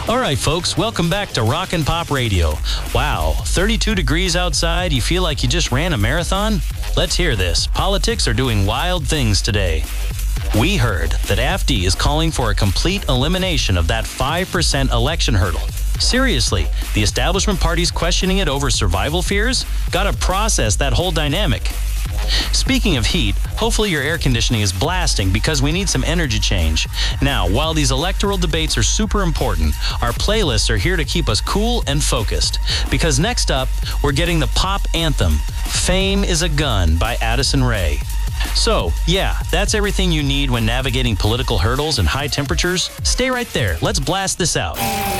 All right, folks, welcome back to Rock and Pop Radio. Wow, 32 degrees outside, you feel like you just ran a marathon? Let's hear this. Politics are doing wild things today. We heard that AFD is calling for a complete elimination of that 5% election hurdle. Seriously, the establishment party's questioning it over survival fears? Gotta process that whole dynamic. Speaking of heat, hopefully your air conditioning is blasting because we need some energy change. Now, while these electoral debates are super important, our playlists are here to keep us cool and focused. Because next up, we're getting the pop anthem, Fame is a Gun by Addison Rae. So, yeah, that's everything you need when navigating political hurdles and high temperatures. Stay right there. Let's blast this out.